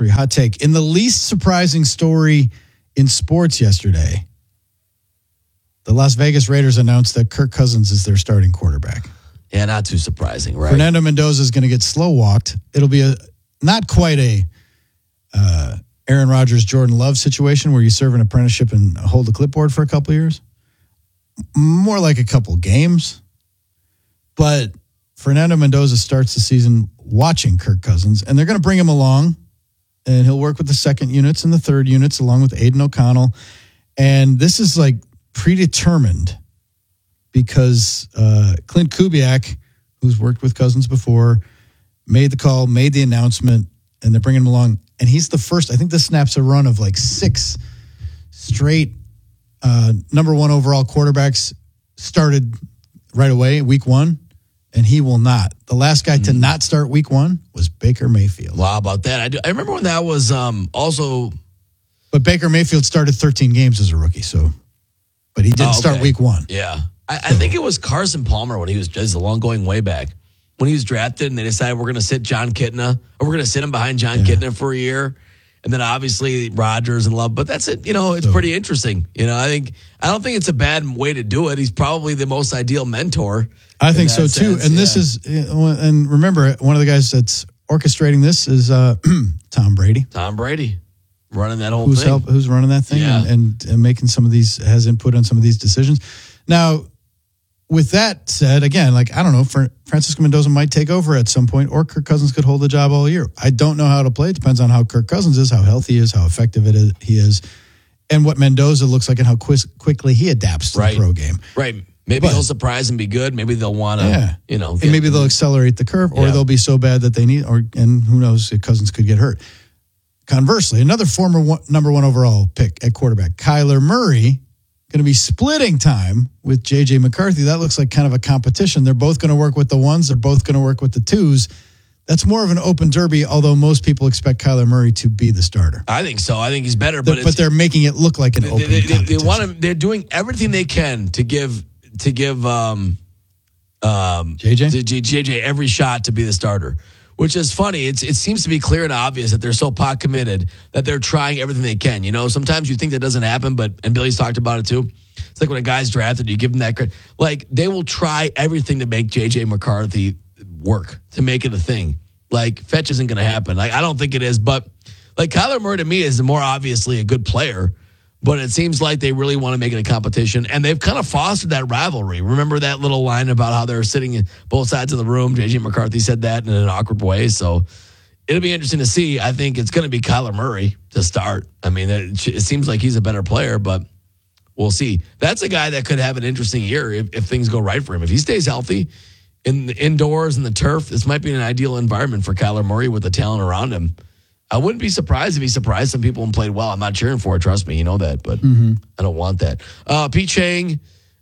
615-363. Hot take. In the least surprising story in sports yesterday, the Las Vegas Raiders announced that Kirk Cousins is their starting quarterback. Yeah, not too surprising, right? Fernando Mendoza is going to get slow walked. It'll be not quite a Aaron Rodgers, Jordan Love situation where you serve an apprenticeship and hold a clipboard for a couple of years. More like a couple games. But Fernando Mendoza starts the season watching Kirk Cousins, and they're going to bring him along, and he'll work with the second units and the third units along with Aiden O'Connell. And this is like predetermined because Clint Kubiak, who's worked with Cousins before, made the call, made the announcement, and they're bringing him along. And he's the first, I think this snaps a run of like 6 straight number one overall quarterbacks started right away, week 1, and he will not. The last guy to not start week 1 was Baker Mayfield. Wow, about that. I remember when that was also... But Baker Mayfield started 13 games as a rookie, but he didn't start week 1. Yeah. I think it was Carson Palmer when he was just going way back. When he was drafted and they decided we're going to sit John Kitna, or we're going to sit him behind John Kitna for a year. And then obviously Rodgers and Love. But that's it. It's pretty interesting. I don't think it's a bad way to do it. He's probably the most ideal mentor. I think so too. And this is, and remember, one of the guys that's orchestrating this is Tom Brady. Tom Brady running that whole thing. Who's running that thing and making some of these, has input on some of these decisions. Now, with that said, again, I don't know, Francisco Mendoza might take over at some point, or Kirk Cousins could hold the job all year. I don't know how to play. It depends on how Kirk Cousins is, how healthy he is, how effective he is, and what Mendoza looks like and how quickly he adapts to the pro game. Right. Maybe he'll surprise and be good. Maybe they'll want to, and maybe they'll accelerate the curve, or they'll be so bad that they need, and who knows, if Cousins could get hurt. Conversely, another former number one overall pick at quarterback, Kyler Murray, going to be splitting time with J.J. McCarthy. That looks like kind of a competition. They're both going to work with the ones. They're both going to work with the twos. That's more of an open derby, although most people expect Kyler Murray to be the starter. I think so. I think he's better. But they're making it look like an open competition. They're doing everything they can to give JJ every shot to be the starter. Which is funny. It seems to be clear and obvious that they're so pot committed that they're trying everything they can. Sometimes you think that doesn't happen, and Billy's talked about it too. It's like when a guy's drafted, you give him that credit. They will try everything to make J.J. McCarthy work, to make it a thing. Fetch isn't going to happen. I don't think it is, but Kyler Murray to me is more obviously a good player, but it seems like they really want to make it a competition, and they've kind of fostered that rivalry. Remember that little line about how they're sitting in both sides of the room? J.J. McCarthy said that in an awkward way, so it'll be interesting to see. I think it's going to be Kyler Murray to start. It seems like he's a better player, but we'll see. That's a guy that could have an interesting year if things go right for him. If he stays healthy in the indoors and the turf, this might be an ideal environment for Kyler Murray with the talent around him. I wouldn't be surprised if he surprised some people and played well. I'm not cheering for it, trust me, you know that, but I don't want that. Pete Chang,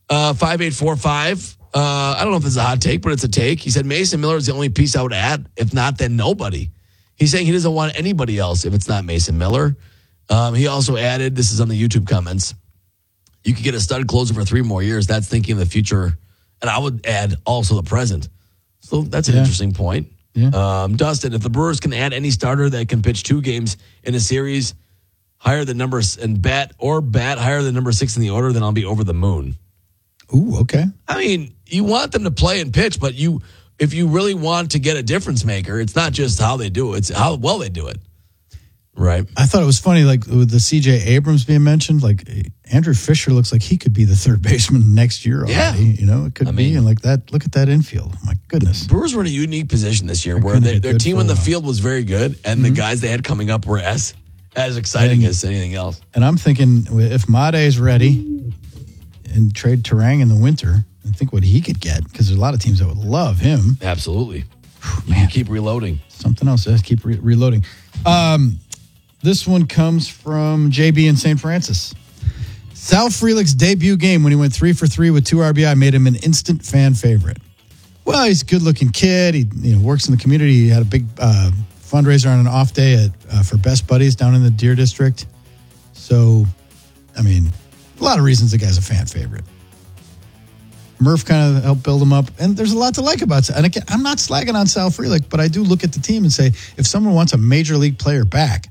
5845. I don't know if this is a hot take, but it's a take. He said Mason Miller is the only piece I would add. If not, then nobody. He's saying he doesn't want anybody else if it's not Mason Miller. He also added, this is on the YouTube comments, you could get a stud closer for 3 more years. That's thinking of the future. And I would add also the present. So that's an interesting point. Yeah. Dustin, if the Brewers can add any starter that can pitch 2 games in a series, higher than numbers and bat higher than number 6 in the order, then I'll be over the moon. Ooh, okay. You want them to play and pitch, but if you really want to get a difference maker, it's not just how they do it, it's how well they do it. Right. I thought it was funny, with the C.J. Abrams being mentioned, Andrew Fisher looks like he could be the third baseman next year already. Yeah. It could be. And that, look at that infield. My goodness. The Brewers were in a unique position this year where their team on the field was very good, and the guys they had coming up were as exciting as anything else. And I'm thinking, if Made is ready and trade Terang in the winter, and think what he could get, because there's a lot of teams that would love him. Absolutely. You can keep reloading. Something else. Keep reloading. This one comes from JB in St. Francis. Sal Frelick's debut game when he went 3 for 3 with 2 RBI made him an instant fan favorite. Well, he's a good-looking kid. He works in the community. He had a big fundraiser on an off day for Best Buddies down in the Deer District. So, a lot of reasons the guy's a fan favorite. Murph kind of helped build him up, and there's a lot to like about it. And again, I'm not slagging on Sal Frelick, but I do look at the team and say, if someone wants a major league player back,